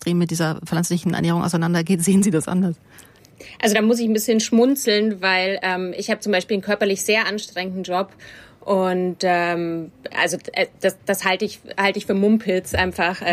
extrem mit dieser pflanzlichen Ernährung auseinandergeht, sehen Sie das anders? Also da muss ich ein bisschen schmunzeln, weil ich habe zum Beispiel einen körperlich sehr anstrengenden Job. Und also das halte ich für Mumpitz einfach,